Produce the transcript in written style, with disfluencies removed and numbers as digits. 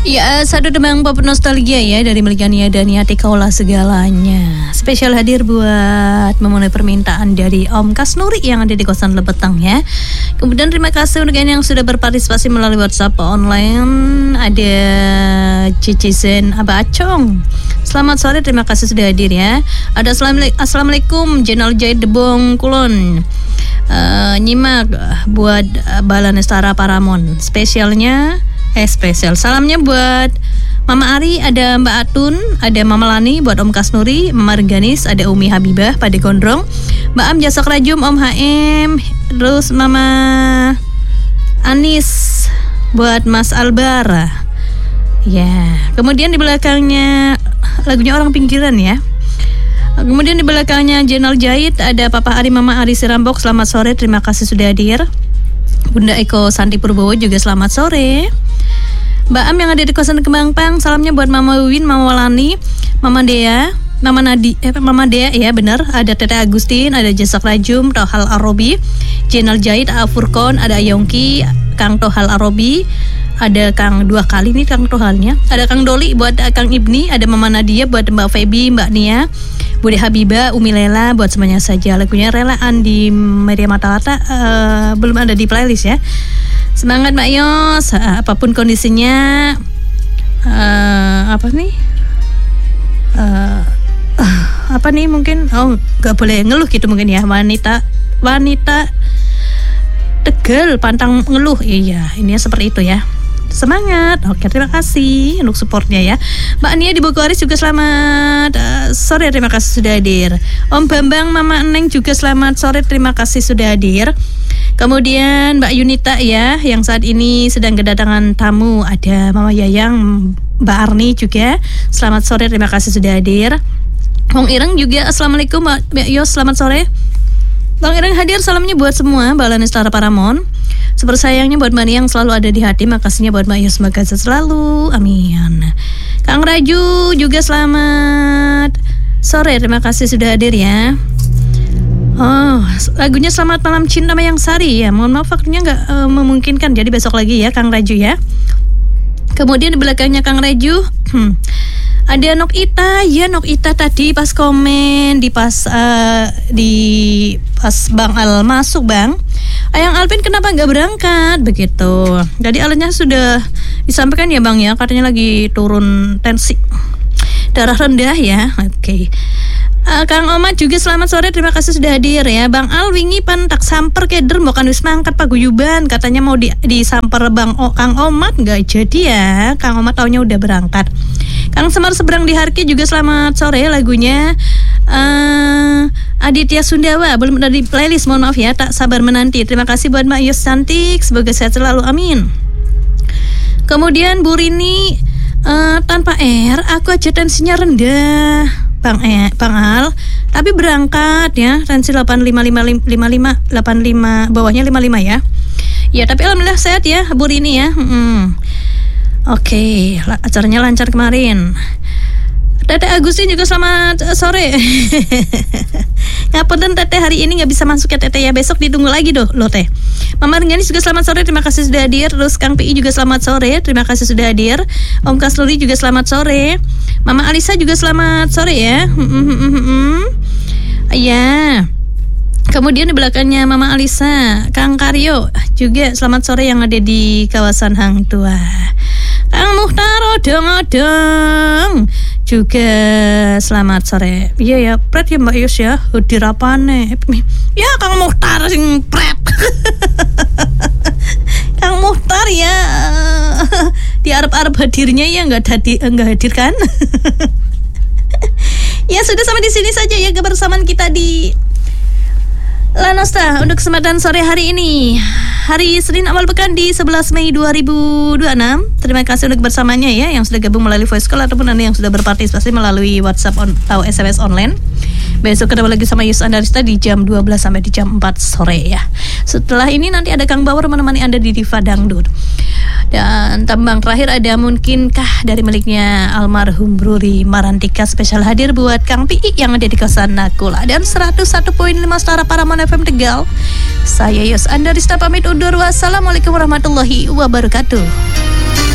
Ya, satu tembang pop nostalgia ya dari Melikania dan Yati Kaulah segalanya. Spesial hadir buat memenuhi permintaan dari Om Kasnuri yang ada di kosan Lepetang ya. Kemudian terima kasih untuk yang sudah berpartisipasi melalui WhatsApp online. Ada Cici Zen Aba Acong. Selamat sore, terima kasih sudah hadir ya. Ada Assalamualaikum Jenal Jahit Debong Kulon. Nyimak buat Balanestara Paramon. Spesial salamnya buat Mama Ari, ada Mbak Atun, ada Mama Lani, buat Om Kasnuri, Mama Reganis, ada Umi Habibah, Pade Gondrong, Mbak Am Jasak Rajum, Om HM, terus Mama Anis, buat Mas Albara. Ya, kemudian di belakangnya lagunya Orang Pinggiran ya. Kemudian di belakangnya Jenal Jahit, ada Papa Ari, Mama Ari Sirambok, selamat sore, terima kasih sudah hadir. Bunda Eko Santi Purbowo juga selamat sore. Mbak Am yang ada di kosan Kembang Pang, salamnya buat Mama Win, Mama Walani, Mama Dea, Mama Dea ya benar. Ada Tete Agustin, ada Jasak Rajum, Tohal Arobi, Jenal Jahit, Afurkon, ada Yongki, Kang Tohal Arobi, ada Kang dua kali nih Kang Tohalnya, ada Kang Doli buat Kang Ibni, ada Mama Nadia buat Mbak Feby, Mbak Nia, Bude Habibah, Umi Lela, buat semuanya saja. Lagunya Relaan di Media Matalata belum ada di playlist ya. Semangat Mbak Yos, apapun kondisinya. Apa nih mungkin gak boleh ngeluh gitu mungkin ya. Wanita Tegal pantang ngeluh. Iya, ini seperti itu ya. Semangat. Oke, terima kasih untuk supportnya ya. Mbak Nia di Bogoaris juga selamat sore, terima kasih sudah hadir. Om Bambang, Mama Eneng juga selamat sore, terima kasih sudah hadir. Kemudian Mbak Yunita ya, yang saat ini sedang kedatangan tamu. Ada Mama Yayang, Mbak Arni juga selamat sore, terima kasih sudah hadir. Bang Ireng juga assalamualaikum Mbak Yos, selamat sore. Bang Ireng hadir, salamnya buat semua Balanestara Paramon. Super sayangnya buat Mbak yang selalu ada di hati. Makasihnya buat Mbak Yos, semoga selalu, amin. Kang Raju juga selamat sore, terima kasih sudah hadir ya. Oh, lagunya Selamat Malam Cinta Mayang Sari ya. Mohon maaf waktunya nggak memungkinkan, jadi besok lagi ya Kang Raju ya. Kemudian di belakangnya Kang Raju ada Nok Ita ya. Nok Ita tadi pas komen di pas Bang Al masuk Bang, Ayang Alvin kenapa nggak berangkat begitu. Jadi alatnya sudah disampaikan ya Bang ya, katanya lagi turun tensi darah rendah ya. Oke. Kang Omat juga selamat sore, terima kasih sudah hadir ya. Bang Al wingi pan tak samper keder bukan wis mangkat paguyuban, katanya mau disamper Kang Omat nggak jadi ya. Kang Omat taunya udah berangkat. Kang Semar Seberang di Harki juga selamat sore, lagunya Aditya Sundawa belum ada di playlist, mohon maaf ya, tak sabar menanti. Terima kasih buat Mbak Yus cantik, semoga sehat selalu, amin. Kemudian Bu Rini, tanpa air aku aja tensinya rendah Bang Al, tapi berangkat ya, tensi 85 bawahnya 55 ya. Ya, tapi alhamdulillah sehat ya Bu Rini ya. Oke, acaranya lancar kemarin. Tete Agustin juga selamat sore. Ngapunten Tete, hari ini nggak bisa masuk ya Tete ya, besok ditunggu lagi loh Teh. Mama Reganis juga selamat sore, terima kasih sudah hadir. Terus Kang PI juga selamat sore, terima kasih sudah hadir. Om Kasnuri juga selamat sore. Mama Alisa juga selamat sore ya. Ya. Kemudian di belakangnya Mama Alisa, Kang Karyo juga selamat sore yang ada di kawasan Hang Tua. Kang Muhtar odong-odong juga selamat sore. Iya ya, pret ya Mbak Yus ya, dirapane. Ya Kang Muhtar sing pret. Kang Muhtar ya di Arab hadirnya ya nggak hadir kan? Ya sudah, sampai di sini saja ya kebersamaan kita di Lanosta untuk kesempatan sore hari ini, hari Senin awal pekan di 11 Mei 2026. Terima kasih untuk bersamanya ya, yang sudah gabung melalui voice call ataupun Anda yang sudah berpartisipasi melalui WhatsApp atau SMS online. Besok ketemu lagi sama Yus Andarista di jam 12 sampai di jam 4 sore ya. Setelah ini nanti ada Kang Bauer menemani Anda di Diva Dangdut. Dan tembang terakhir ada Mungkinkah dari miliknya almarhum Bruri Marantika, spesial hadir buat Kang PI yang ada di kosan Nakula. Dan 101.5 Setara Paramon FM Tegal. Saya Yus Andarista pamit undur. Wassalamualaikum warahmatullahi wabarakatuh.